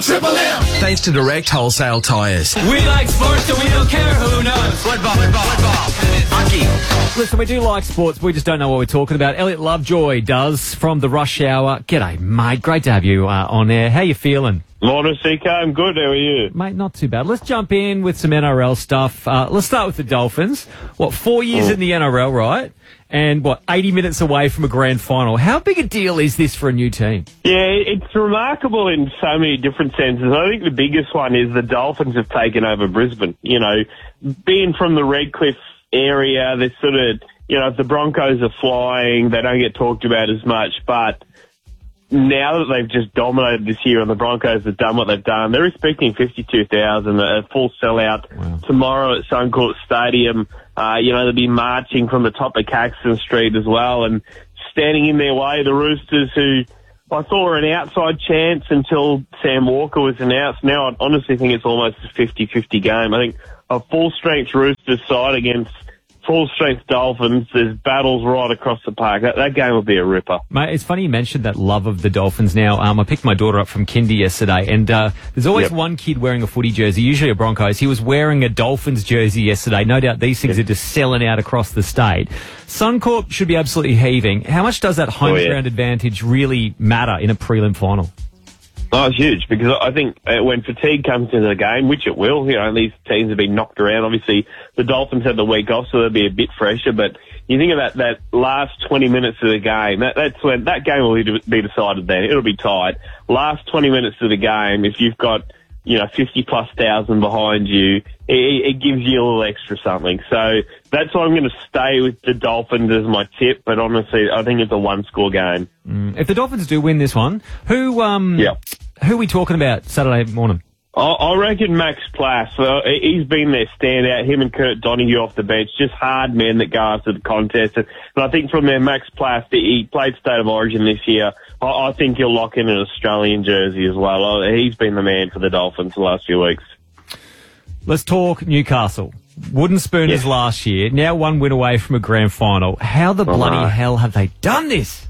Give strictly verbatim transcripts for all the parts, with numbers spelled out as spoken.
Triple M. Thanks to Direct Wholesale Tyres. We like sports, so we don't care who knows. Football, football, football. Hockey. Listen, we do like sports. We just don't know what we're talking about. Elliot Lovejoy does from the Rush Hour. G'day, mate. Great to have you uh, on air. How you feeling? Morning, C K. I'm good. How are you? Mate, not too bad. Let's jump in with some N R L stuff. Uh, let's start with the Dolphins. What, four years Mm. in the N R L, right? And, what, eighty minutes away from a grand final. How big a deal is this for a new team? Yeah, it's remarkable in so many different senses. I think the biggest one is the Dolphins have taken over Brisbane. You know, being from the Redcliffe area, they're sort of, you know, if the Broncos are flying, they don't get talked about as much, but now that they've just dominated this year and the Broncos have done what they've done, they're expecting fifty-two thousand, a full sellout Wow. tomorrow at Suncorp Stadium. Uh, you know, they'll be marching from the top of Caxton Street as well, and standing in their way, the Roosters, who I thought were an outside chance until Sam Walker was announced. Now I honestly think it's almost a fifty-fifty game. I think a full-strength Roosters side against full-strength Dolphins, there's battles right across the park. That, that game will be a ripper. Mate, it's funny you mentioned that love of the Dolphins now. Um, I picked my daughter up from kindy yesterday, and uh, there's always Yep. one kid wearing a footy jersey, usually a Broncos. He was wearing a Dolphins jersey yesterday. No doubt these things Yep. are just selling out across the state. Suncorp should be absolutely heaving. How much does that home Oh, yeah. ground advantage really matter in a prelim final? Oh, it's huge, because I think uh, when fatigue comes into the game, which it will, you know, these teams have been knocked around. Obviously, the Dolphins had the week off, so they'll be a bit fresher, but you think about that last twenty minutes of the game, that, that's when that game will be decided then. It'll be tight. Last twenty minutes of the game, if you've got, you know, fifty plus thousand behind you, it, it gives you a little extra something. So that's why I'm going to stay with the Dolphins as my tip, but honestly, I think it's a one-score game. Mm. If the Dolphins do win this one, who um, Yeah. who are we talking about Saturday morning? I, I reckon Max Plass. Uh, he's been their standout. Him and Kurt Donahue off the bench, just hard men that go after the contest. And, and I think from there, Max Plass, he played State of Origin this year. I, I think he'll lock in an Australian jersey as well. Uh, he's been the man for the Dolphins the last few weeks. Let's talk Newcastle. Wooden Spooners Yes. last year, now one win away from a grand final. How the bloody know. hell have they done this?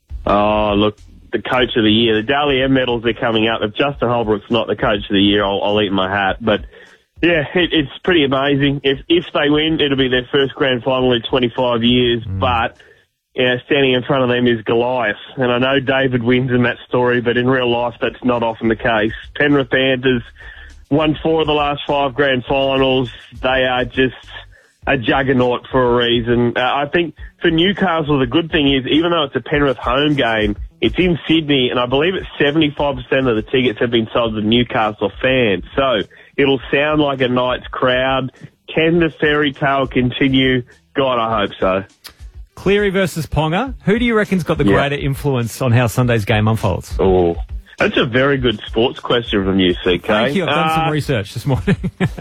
Oh, look, the coach of the year. The Dally M medals are coming up. If Justin Holbrook's not the coach of the year, I'll, I'll eat my hat. But, yeah, it, it's pretty amazing. If if they win, it'll be their first grand final in twenty-five years. Mm. But, yeah, standing in front of them is Goliath. And I know David wins in that story, but in real life, that's not often the case. Penrith Panthers won four of the last five grand finals. They are just a juggernaut for a reason. Uh, I think for Newcastle, the good thing is, even though it's a Penrith home game, it's in Sydney, and I believe it's seventy-five percent of the tickets have been sold to Newcastle fans. So it'll sound like a Knights crowd. Can the fairy tale continue? God, I hope so. Cleary versus Ponga. Who do you reckon's got the Yeah. greater influence on how Sunday's game unfolds? Oh, that's a very good sports question from you, C K. Thank you. I've done some Uh, research this morning.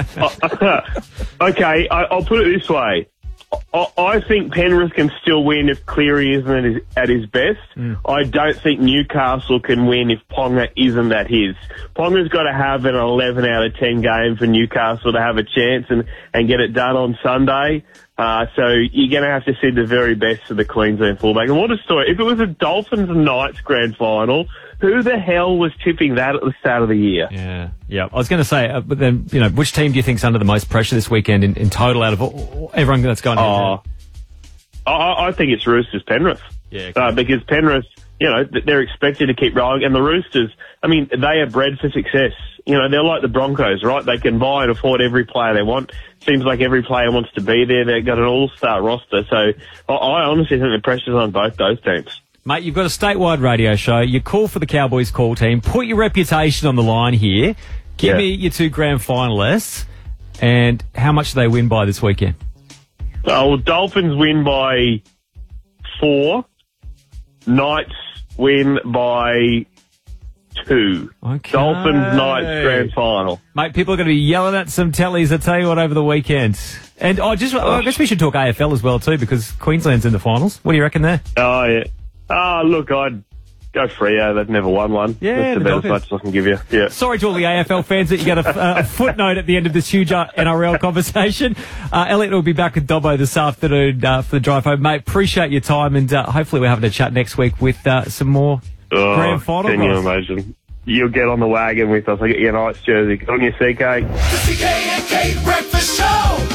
okay, I, I'll put it this way. I, I think Penrith can still win if Cleary isn't at his, at his best. Mm. I don't think Newcastle can win if Ponga isn't at his. Ponga's got to have an eleven out of ten game for Newcastle to have a chance and, and get it done on Sunday. Uh, so you're going to have to see the very best of the Queensland fullback. And what a story. If it was a Dolphins and Knights grand final, who the hell was tipping that at the start of the year? yeah, yeah. I was going to say, uh, but then, you know, which team do you think's under the most pressure this weekend in, in total out of all, everyone that's gone? Oh, I, I think it's Roosters Penrith. Yeah, Uh, because Penrith, you know, th- they're expected to keep rolling. And the Roosters, I mean, they are bred for success. You know, they're like the Broncos, right? They can buy and afford every player they want. Seems like every player wants to be there. They've got an all-star roster. So I, I honestly think the pressure's on both those teams. Mate, you've got a statewide radio show. You call for the Cowboys call team. Put your reputation on the line here. Give Yeah. me your two grand finalists. And how much do they win by this weekend? Oh, well, Dolphins win by four. Knights win by two. Okay. Dolphins Knights grand final. Mate, people are going to be yelling at some tellies, I tell you what, over the weekend. And I just, I guess we should talk A F L as well too, because Queensland's in the finals. What do you reckon there? Oh, yeah. Ah, look, I'd go Freo. They've never won one. Yeah, That's the about as Dolphins. much as I can give you. Yeah. Sorry to all the A F L fans that you got a, a footnote at the end of this huge uh, N R L conversation. Uh, Elliot will be back with Dobbo this afternoon uh, for the drive home. Mate, appreciate your time, and uh, hopefully we're having a chat next week with uh, some more Oh, grand final can you guys. imagine? you'll get on the wagon with us. I'll get you a nice jersey. Good on you, C K. The C K and K Breakfast Show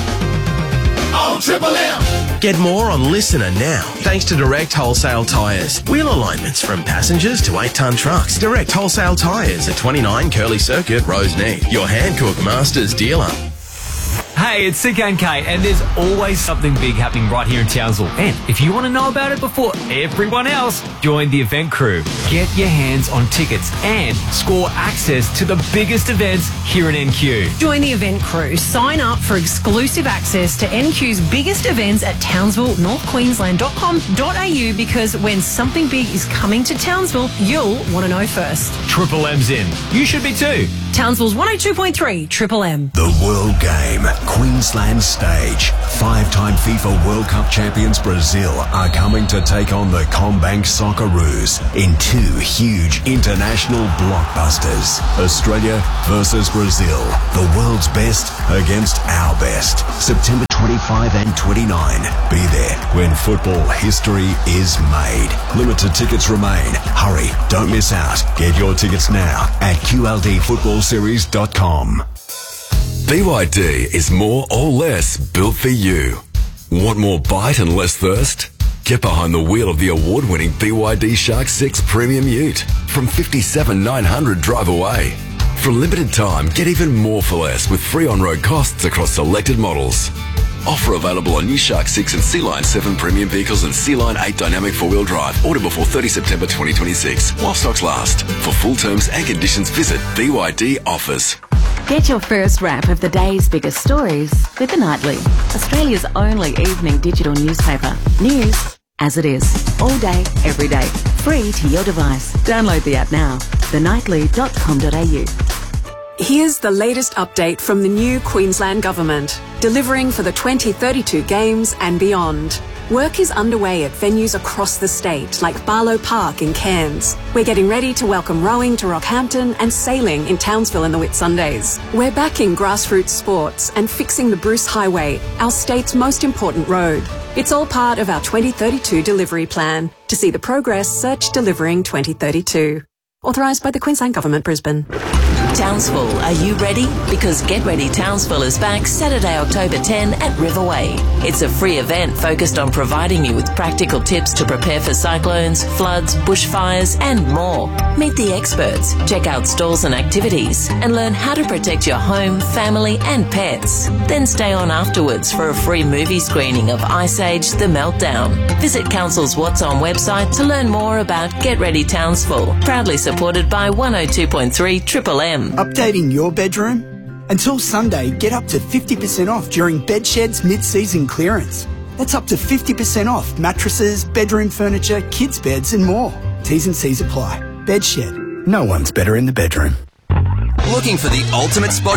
on Triple M. Get more on Listener now, thanks to Direct Wholesale Tyres. Wheel alignments from passengers to eight-tonne trucks. Direct Wholesale Tyres at twenty-nine Curly Circuit, Roseneath. Your Hankook Masters dealer. Hey, it's C K and K, and there's always something big happening right here in Townsville. And if you want to know about it before everyone else, join the event crew. Get your hands on tickets and score access to the biggest events here in N Q. Join the event crew. Sign up for exclusive access to N Q's biggest events at townsville north queensland dot com dot a u, because when something big is coming to Townsville, you'll want to know first. Triple M's in. You should be too. Townsville's one oh two point three Triple M. The World Game, Queensland stage. Five-time FIFA World Cup champions Brazil are coming to take on the Combank Socceroos in two huge international blockbusters. Australia versus Brazil. The world's best against our best. September twenty-fifth and twenty-ninth. Be there when football history is made. Limited tickets remain. Hurry, don't miss out. Get your tickets now at q l d football series dot com. B Y D is more or less built for you. Want more bite and less thirst? Get behind the wheel of the award-winning B Y D Shark six Premium Ute from fifty-seven thousand nine hundred drive away. For a limited time, get even more for less with free on-road costs across selected models. Offer available on new Shark six and Sea Line seven premium vehicles and Sea Line eight dynamic four-wheel drive. Order before thirtieth September twenty twenty-six while stocks last. For full terms and conditions, visit B Y D Offers. Get your first wrap of the day's biggest stories with The Nightly, Australia's only evening digital newspaper. News as it is, all day, every day, free to your device. Download the app now, the nightly dot com dot a u. Here's the latest update from the new Queensland Government, delivering for the twenty thirty-two Games and beyond. Work is underway at venues across the state, like Barlow Park in Cairns. We're getting ready to welcome rowing to Rockhampton and sailing in Townsville in the Whitsundays. We're backing grassroots sports and fixing the Bruce Highway, our state's most important road. It's all part of our twenty thirty-two delivery plan. To see the progress, search Delivering twenty thirty-two. Authorised by the Queensland Government, Brisbane. Townsville, are you ready? Because Get Ready Townsville is back Saturday, October tenth at Riverway. It's a free event focused on providing you with practical tips to prepare for cyclones, floods, bushfires and more. Meet the experts, check out stalls and activities and learn how to protect your home, family and pets. Then stay on afterwards for a free movie screening of Ice Age: The Meltdown. Visit Council's What's On website to learn more about Get Ready Townsville. Proudly supported by one oh two point three Triple M. Updating your bedroom? Until Sunday, get up to fifty percent off during Bedshed's mid-season clearance. That's up to fifty percent off mattresses, bedroom furniture, kids' beds and more. T's and C's apply. Bedshed. No one's better in the bedroom. Looking for the ultimate spot